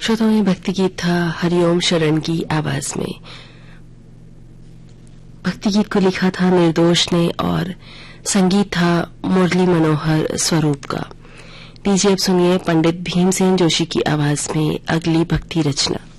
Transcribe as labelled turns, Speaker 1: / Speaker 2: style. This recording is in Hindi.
Speaker 1: श्रोताओं में भक्ति गीत था हरिओम शरण की आवाज में। भक्ति गीत को लिखा था निर्दोष ने और संगीत था मुरली मनोहर स्वरूप का। लीजिए अब सुनिए पंडित भीमसेन जोशी की आवाज में अगली भक्ति रचना।